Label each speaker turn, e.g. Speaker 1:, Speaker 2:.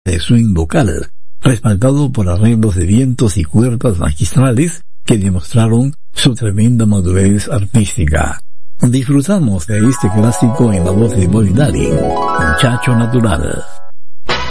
Speaker 1: de swing vocal, respaldado por arreglos de vientos y cuerdas magistrales que demostraron su tremenda madurez artística. Disfrutamos de este clásico en la voz de Bobby Darin, Muchacho Natural.